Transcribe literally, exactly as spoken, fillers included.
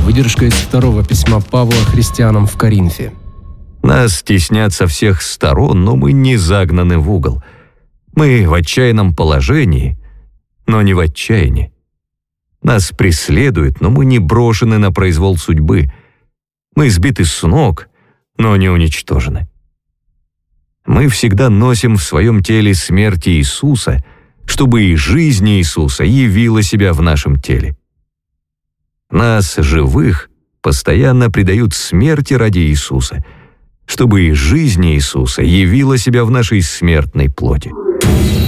Выдержка из второго письма Павла христианам в Коринфе. Нас теснят со всех сторон, но мы не загнаны в угол. Мы в отчаянном положении, но не в отчаянии. Нас преследуют, но мы не брошены на произвол судьбы. Мы сбиты с ног, но не уничтожены. Мы всегда носим в своем теле смерть Иисуса, чтобы и жизнь Иисуса явила себя в нашем теле. Нас, живых, постоянно предают смерти ради Иисуса, чтобы и жизнь Иисуса явила себя в нашей смертной плоти.